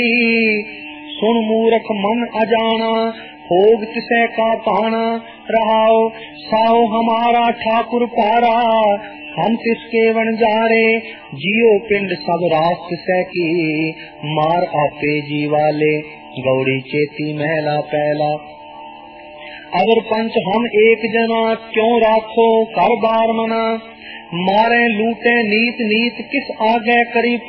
सुन मूर्ख मन अजाना, भोग तिसै का पाना। रहाओ साओ हमारा ठाकुर प्यारा, हम तिसके वनजारे। जियो पिंड सब रास तिसै की, मार आपे जी वाले। गौड़ी चेती महला पहला। अगर पंच हम एक जना, क्यों राखो कर बार मना। मारे लूटे नीत नीत किस आगे करी